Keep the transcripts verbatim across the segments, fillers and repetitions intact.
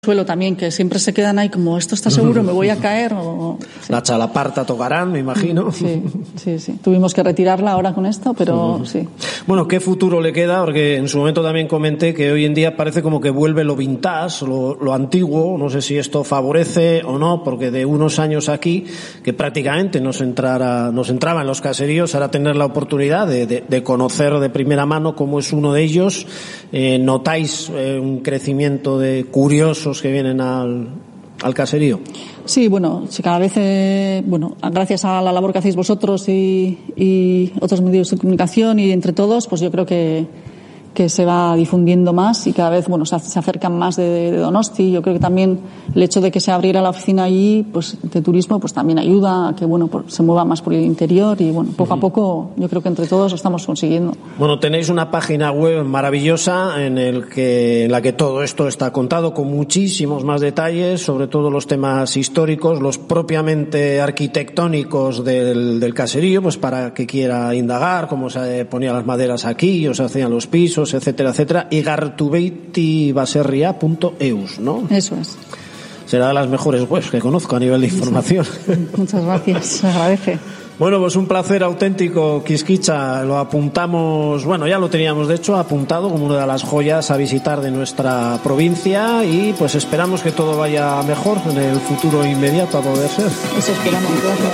suelo también, que siempre se quedan ahí como, ¿esto está seguro? ¿Me voy a caer? O, sí. La chalaparta tocarán, me imagino. Sí, sí, sí. Tuvimos que retirarla ahora con esto, pero uh-huh. sí. Bueno, ¿qué futuro le queda? Porque en su momento también comenté que hoy en día parece como que vuelve lo vintage, lo, lo antiguo. No sé si esto favorece o no, porque de unos años aquí, que prácticamente nos entrara, nos entraba en los caseríos, ahora tener la oportunidad de, de, de conocer de primera mano cómo es uno de ellos. Eh, ¿Notáis eh, un crecimiento de curiosos que vienen al, al caserío? Sí, bueno, cada vez, eh, bueno, gracias a la labor que hacéis vosotros y, y otros medios de comunicación y entre todos, pues yo creo que, que se va difundiendo más y cada vez, bueno, se, se acercan más de, de Donosti. Yo creo que también el hecho de que se abriera la oficina allí, pues, de turismo, pues también ayuda a que, bueno, pues, se mueva más por el interior y, bueno, poco uh-huh. a poco, yo creo que entre todos lo estamos consiguiendo. Bueno, tenéis una página web maravillosa en el que, en la que todo esto está contado con muchísimos más detalles, sobre todo los temas históricos, los propiamente arquitectónicos del, del caserío, pues para que quiera indagar, cómo se ponían las maderas aquí, o se hacían los pisos, etcétera, etcétera, y gartubeitibaserria punto eus, ¿no? Eso es. Será de las mejores webs que conozco a nivel de información. Muchas gracias, se agradece. Bueno, pues un placer auténtico, Quisquicha. Lo apuntamos, bueno, ya lo teníamos de hecho apuntado como una de las joyas a visitar de nuestra provincia y pues esperamos que todo vaya mejor en el futuro inmediato a poder ser. Eso esperamos. Gracias.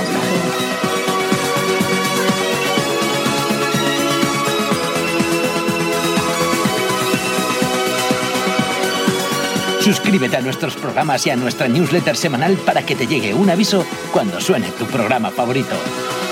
Suscríbete a nuestros programas y a nuestra newsletter semanal para que te llegue un aviso cuando suene tu programa favorito.